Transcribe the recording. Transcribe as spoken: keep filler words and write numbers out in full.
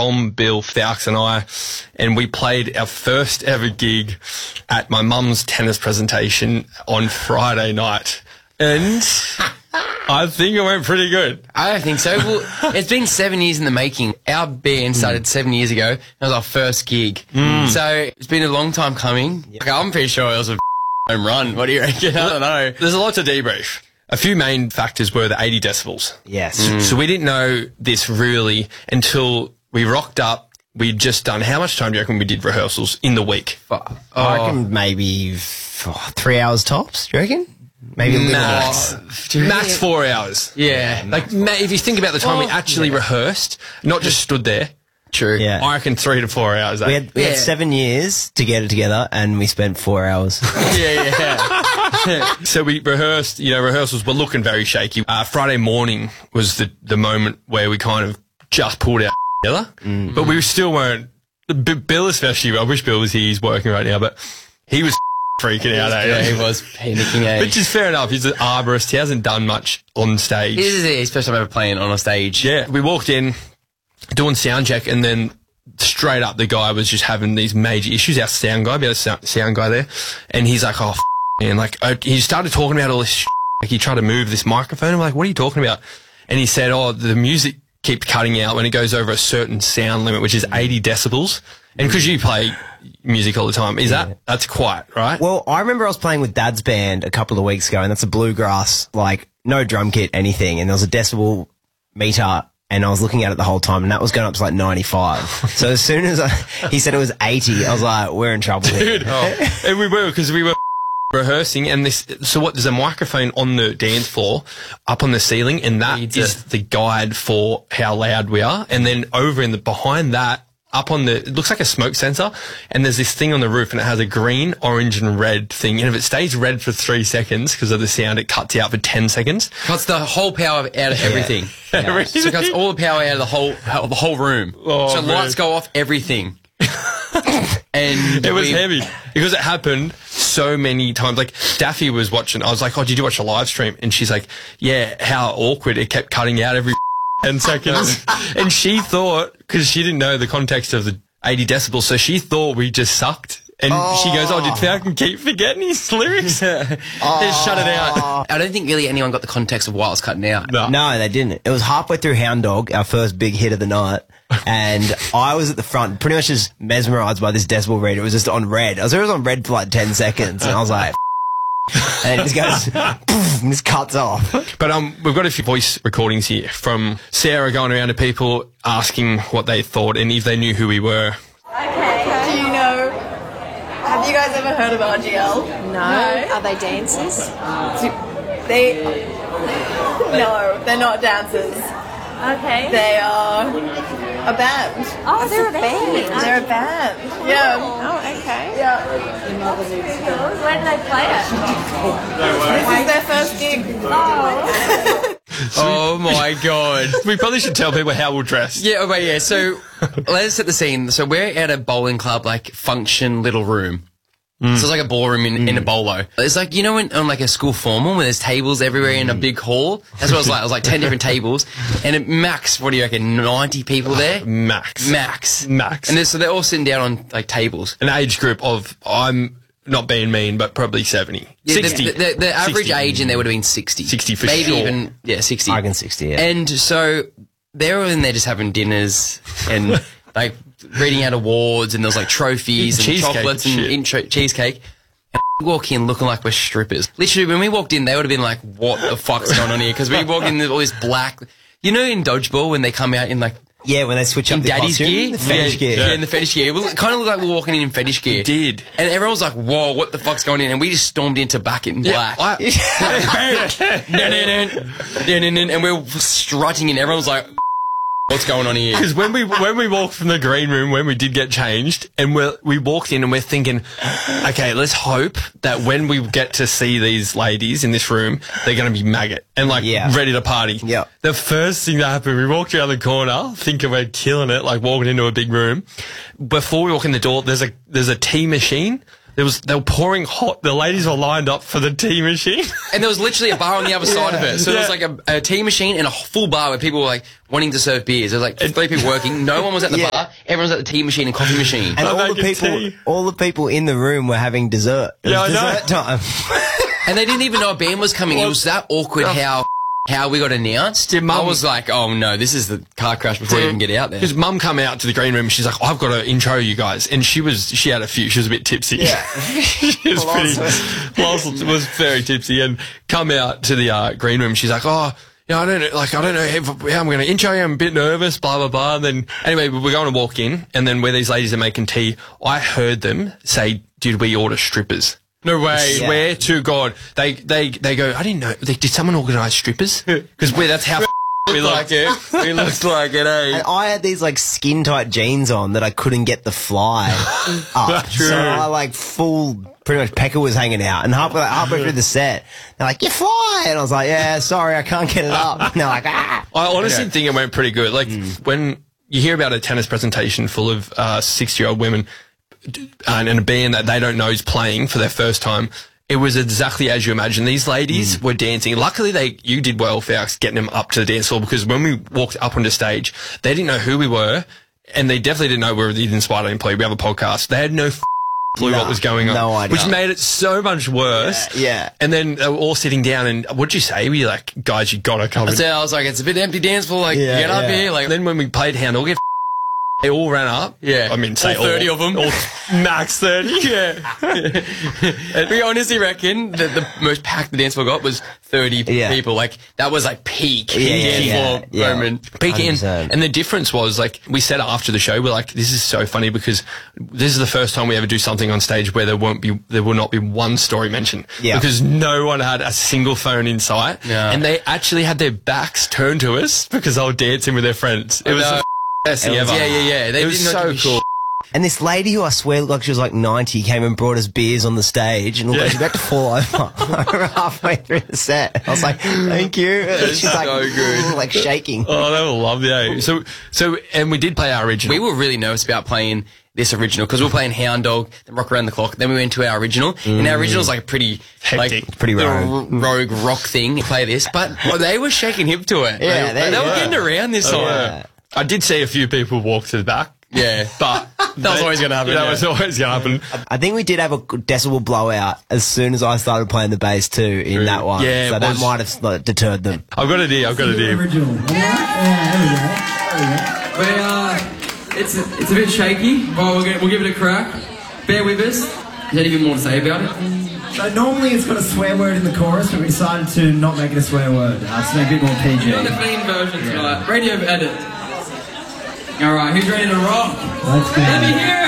Dom, Bill, Fowkes and I, and we played our first ever gig at my mum's tennis presentation on Friday night. And I think it went pretty good. I don't think so. Well, it's been seven years in the making. Our band started mm. seven years ago. It was our first gig. Mm. So it's been a long time coming. Like, I'm pretty sure it was a home run. What do you reckon? I don't know. There's a lot to debrief. A few main factors were the eighty decibels. Yes. Mm. So we didn't know this really until we rocked up. We'd just done, how much time do you reckon we did rehearsals in the week? Oh, I reckon maybe oh, three hours tops, do you reckon? Maybe a little max. less. Max four hours. Yeah. Like, if you think about the time well, we actually yeah. rehearsed, not just stood there. True. Yeah. I reckon three to four hours. Eh? We, had, we yeah. had seven years to get it together, and we spent four hours. yeah, yeah. So we rehearsed, you know, rehearsals were looking very shaky. Uh, Friday morning was the, the moment where we kind of just pulled our together, mm-hmm. but we still weren't, B- Bill especially, I wish Bill was here, he's working right now, but he was freaking out. Eh? Yeah, he was panicking. Eh? Which is fair enough. He's an arborist. He hasn't done much on stage. This is his first time ever playing on a stage. Yeah. We walked in, doing sound check, and then straight up the guy was just having these major issues. Our sound guy, we had a sound, sound guy there, and he's like, oh, f***, and like, uh, he started talking about all this shit. Like, he tried to move this microphone. I'm like, what are you talking about? And he said, oh, the music keeps cutting out when it goes over a certain sound limit, which is eighty decibels. And because you play music all the time, is yeah. that, that's quite, right? Well, I remember I was playing with Dad's band a couple of weeks ago, and that's a bluegrass, like, no drum kit, anything, and there was a decibel meter, and I was looking at it the whole time, and that was going up to like ninety-five. So as soon as I, he said it was eighty, I was like, we're in trouble here. Dude, oh. And we were, because we were rehearsing, and this, so what, there's a microphone on the dance floor up on the ceiling, and that Needs is it. the guide for how loud we are. And then over in the, behind that, up on the, it looks like a smoke sensor, and there's this thing on the roof, and it has a green, orange, and red thing. And if it stays red for three seconds because of the sound, it cuts out for ten seconds. Cuts the whole power out of everything. Yeah. Everything. So it cuts all the power out of the whole, the whole room. Oh, so man. Lights go off, everything. And it was we, heavy because it happened so many times. Like, Daffy was watching. I was like, oh, did you watch a live stream? And she's like, yeah, how awkward. It kept cutting out every ten seconds. And she thought, because she didn't know the context of the eighty decibels, so she thought we just sucked. And oh. she goes, oh, did Falcon keep forgetting his lyrics? oh. Just shut it out. I don't think really anyone got the context of why it was cutting out. No. no, they didn't. It was halfway through Hound Dog, our first big hit of the night, and I was at the front, pretty much just mesmerised by this decibel reader. It was just on red. I was, it was on red for like ten seconds, and I was like, and it just goes, poof, and just cuts off. But um, we've got a few voice recordings here from Sarah going around to people asking what they thought and if they knew who we were. Okay. Do you know, have you guys ever heard of R G L? No. no. Are they dancers? Do, they, no, they're not dancers. Okay. They are a band. Oh, they're a band. They're a band. Yeah. Oh, okay. Yeah. Where do they play it? This is their first gig. Oh. Oh my god. We probably should tell people how we'll dress. Yeah, okay, yeah. So let's set the scene. So we're at a bowling club, like function little room. Mm. So it's like a ballroom in, mm. in a bolo. It's like, you know, in, on like a school formal where there's tables everywhere mm. in a big hall? That's what it was like. It was like ten different tables. And at max, what do you reckon, ninety people there? Max. Max. Max. And they're, so they're all sitting down on like tables. An age group of, I'm not being mean, but probably seventy. Yeah, sixty. The, the, the average sixty. Age in there would have been sixty. sixty for Maybe sure. Maybe even, yeah, sixty. I reckon sixty, yeah. And so they're all in there just having dinners and like reading out awards, and there's like trophies and cheesecake chocolates and, and intro, cheesecake. And we walk in looking like we're strippers. Literally, when we walked in, they would have been like, what the fuck's going on here? Because we walked in with all this black, you know, in Dodgeball when they come out in like, yeah, when they switch in up the daddy's costume, gear, the fetish yeah, gear, yeah, in the fetish gear. It kind of looked like we were walking in in fetish gear. It did, and everyone was like, "Whoa, what the fuck's going on?" And we just stormed into back in black, yeah, I, and we were strutting, and everyone was like, "What's going on here?" Because when we when we walked from the green room, when we did get changed, and we we walked in, and we're thinking, okay, let's hope that when we get to see these ladies in this room, they're going to be maggot and like yeah. ready to party. Yeah. The first thing that happened, we walked around the corner, thinking we're killing it, like walking into a big room. Before we walk in the door, there's a there's a tea machine There was they were pouring hot. The ladies were lined up for the tea machine. And there was literally a bar on the other side of it. So there was Yeah. like a, a tea machine and a full bar where people were like wanting to serve beers. There was like three people working. No one was at the Yeah. bar. Everyone was at the tea machine and coffee machine. And I'm all the making people, tea. all the people in the room were having dessert. It was Yeah, I know. dessert time. And they didn't even know a band was coming. It was that awkward how how we got announced. Your mum- I was like, oh no, this is the car crash before you even get out there. His mum come out to the green room. She's like, I've got to intro you guys, and she was she had a few. She was a bit tipsy. Yeah. she was pretty. Lost, was very tipsy, and come out to the uh, green room. She's like, oh. Yeah, I don't know, like, I don't know how, how I'm going to intro you. I'm a bit nervous, blah, blah, blah. And then, anyway, we're going to walk in, and then where these ladies are making tea, I heard them say, did we order strippers? No way. I Yeah. swear to God. They, they, they go, I didn't know. They, did someone organise strippers? Because that's how we look. it. We looked like it, eh? And I had these like skin tight jeans on that I couldn't get the fly up. True. So I like full, pretty much Pekka was hanging out. And halfway, like, halfway through the set, they're like, you fly! And I was like, yeah, sorry, I can't get it up. And they're like, ah. I honestly think it went pretty good. Like, Mm. when you hear about a tennis presentation full of uh, sixty-year-old women and, and a band that they don't know is playing for their first time, it was exactly as you imagine. These ladies Mm. were dancing. Luckily, they you did well, Fox, getting them up to the dance floor, because when we walked up onto stage, they didn't know who we were, and they definitely didn't know we were the Inspired Employee. We have a podcast. They had no f- clue No, what was going on, no idea. which made it so much worse. Yeah, yeah. And then they were all sitting down, and what'd you say? We were like, guys, you gotta come. I and- said, I was like, it's a bit empty dance floor. Like, Yeah, get up yeah. here. Like, then when we played Hound Dog, they all ran up. Yeah. I mean, say All thirty of them. All max thirty. Yeah. And we honestly reckon that the most packed the dance floor got was thirty Yeah. people. Like, that was like peak. Yeah, peak yeah, dance yeah, floor yeah. moment. Peak in. one hundred percent. And the difference was, like, we said after the show, we're like, this is so funny because this is the first time we ever do something on stage where there won't be, there will not be one story mentioned. Yeah. Because no one had a single phone in sight. Yeah. And they actually had their backs turned to us because they were dancing with their friends. It was know. the best thing It was- ever. Yeah, yeah, yeah. They it was did not so give a cool. And this lady who I swear looked like she was like ninety came and brought us beers on the stage and looked like she was about to fall over halfway through the set. I was like, thank you. She's like, so good. like shaking. Oh, they were lovely. Eh? So, so, and we did play our original. We were really nervous about playing this original because we were playing Hound Dog, then Rock Around the Clock. Then we went to our original, and our original is like a pretty, Hectic. like Pretty little rogue. r- rogue rock thing. to Play this, but well, they were shaking hip to it. Yeah, they, they they were were. getting around this song. Yeah. I did see a few people walk to the back. Yeah, But That was always gonna happen, That yeah. was always going to happen. I think we did have a decibel blowout as soon as I started playing the bass too in that one. Yeah, so it that was- might have like, deterred them. I've got a deal. I've got a deal. Original. Yeah, there we go. There we go. We, uh, it's, it's a bit shaky, but we'll, get, we'll give it a crack. Bear with us. Is there anything more to say about it? So normally it's got a swear word in the chorus, but we decided to not make it a swear word. Uh, to make it a bit more P G. We're on the clean version tonight. Radio edit. Alright, who's ready to rock? Let's go. Let me hear